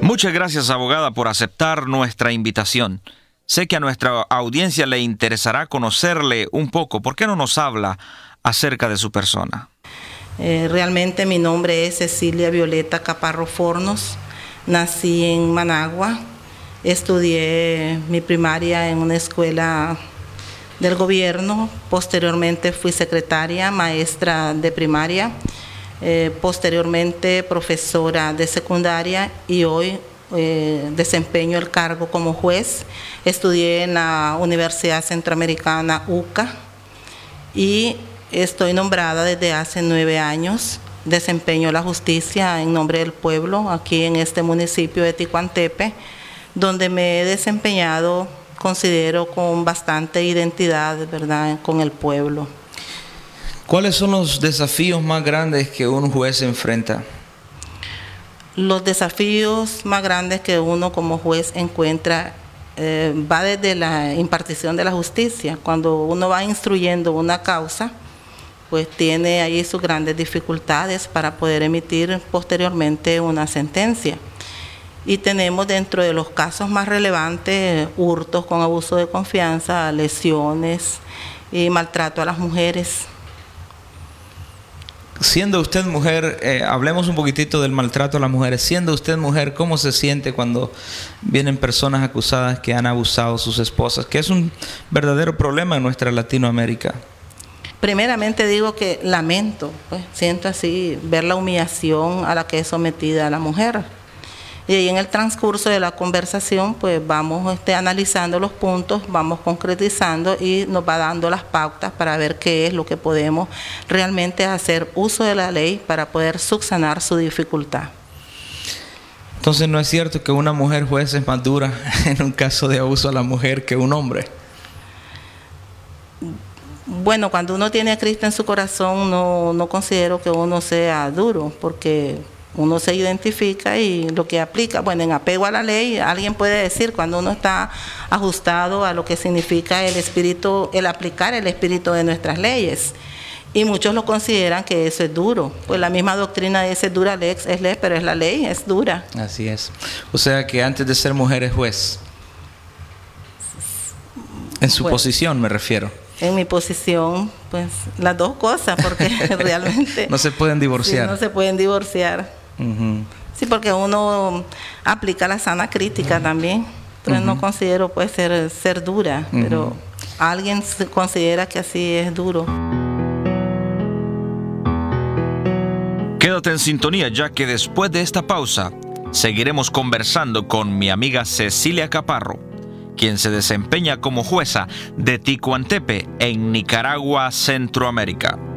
Muchas gracias, abogada, por aceptar nuestra invitación. Sé que a nuestra audiencia le interesará conocerle un poco. ¿Por qué no nos habla acerca de su persona? Realmente mi nombre es Cecilia Violeta Caparro Fornos. Nací en Managua. Estudié mi primaria en una escuela del gobierno. Posteriormente fui secretaria, maestra de primaria. Posteriormente profesora de secundaria y hoy desempeño el cargo como juez. Estudié en la Universidad Centroamericana UCA y estoy nombrada desde hace 9 años. Desempeño la justicia en nombre del pueblo aquí en este municipio de Ticuantepe, donde me he desempeñado, considero, con bastante identidad, ¿verdad?, con el pueblo. ¿Cuáles son los desafíos más grandes que un juez enfrenta? Los desafíos más grandes que uno como juez encuentra va desde la impartición de la justicia. Cuando uno va instruyendo una causa, pues tiene ahí sus grandes dificultades para poder emitir posteriormente una sentencia. Y tenemos dentro de los casos más relevantes hurtos con abuso de confianza, lesiones y maltrato a las mujeres. Siendo usted mujer, hablemos un poquitito del maltrato a las mujeres. Siendo usted mujer, ¿cómo se siente cuando vienen personas acusadas que han abusado a sus esposas? Que es un verdadero problema en nuestra Latinoamérica. Primeramente digo que lamento, pues siento así, ver la humillación a la que es sometida la mujer. Y ahí en el transcurso de la conversación, pues vamos analizando los puntos, vamos concretizando y nos va dando las pautas para ver qué es lo que podemos realmente hacer uso de la ley para poder subsanar su dificultad. Entonces, ¿no es cierto que una mujer juez es más dura en un caso de abuso a la mujer que un hombre? Bueno, cuando uno tiene a Cristo en su corazón, no considero que uno sea duro, porque uno se identifica y lo que aplica, bueno, en apego a la ley, alguien puede decir cuando uno está ajustado a lo que significa el espíritu, el aplicar el espíritu de nuestras leyes. Y muchos lo consideran que eso es duro. Pues la misma doctrina dice dura lex es ley, pero es la ley, es dura. Así es. O sea que antes de ser mujer es juez. En su posición me refiero. En mi posición, pues las dos cosas, porque realmente no se pueden divorciar. Sí, no se pueden divorciar. Uh-huh. Sí, porque uno aplica la sana crítica también. Entonces no considero pues ser dura, pero alguien considera que así es duro. Quédate en sintonía, ya que después de esta pausa seguiremos conversando con mi amiga Cecilia Caparro, quien se desempeña como jueza de Ticuantepe en Nicaragua, Centroamérica.